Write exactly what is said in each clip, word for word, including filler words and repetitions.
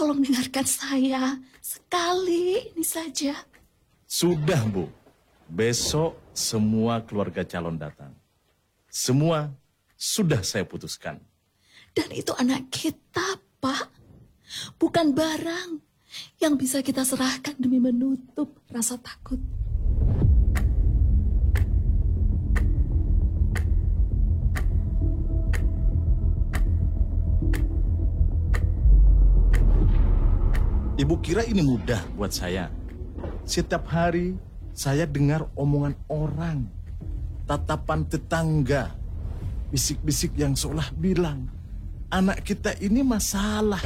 tolong dengarkan saya. Sekali ini saja. Sudah, Bu. Besok semua keluarga calon datang. Semua sudah saya putuskan. Dan itu anak kita, Pak. Bukan barang yang bisa kita serahkan demi menutup rasa takut. Ibu kira ini mudah buat saya. Setiap hari saya dengar omongan orang, tatapan tetangga, bisik-bisik yang seolah bilang, anak kita ini masalah.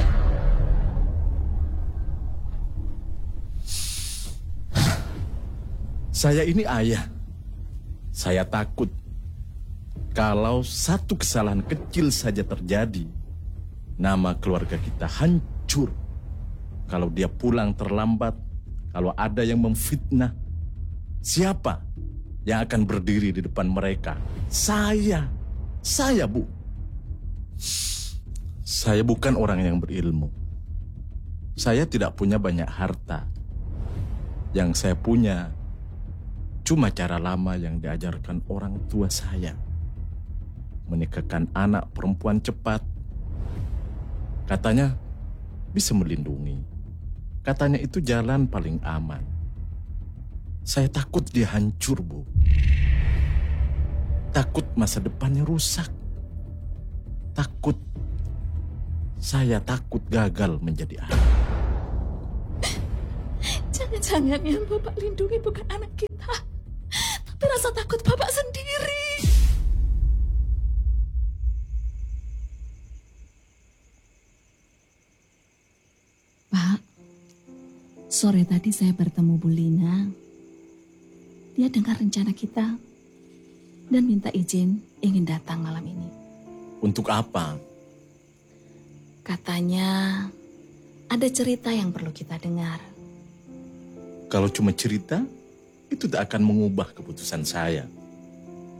Saya ini ayah. Saya takut kalau satu kesalahan kecil saja terjadi, nama keluarga kita hancur. Kalau dia pulang terlambat, kalau ada yang memfitnah, siapa yang akan berdiri di depan mereka? Saya, saya Bu. Saya bukan orang yang berilmu. Saya tidak punya banyak harta. Yang saya punya cuma cara lama yang diajarkan orang tua saya. Menikahkan anak perempuan cepat. Katanya bisa melindungi. Katanya itu jalan paling aman. Saya takut dia hancur, Bu. Takut masa depannya rusak. Takut. Saya takut gagal menjadi ayah. Jangan-jangan yang Bapak lindungi bukan anak kita, tapi rasa takut Bapak sendiri. Pak, sore tadi saya bertemu Bu Lina. Dia dengar rencana kita dan minta izin ingin datang malam ini. Untuk apa? Katanya ada cerita yang perlu kita dengar. Kalau cuma cerita, itu tak akan mengubah keputusan saya.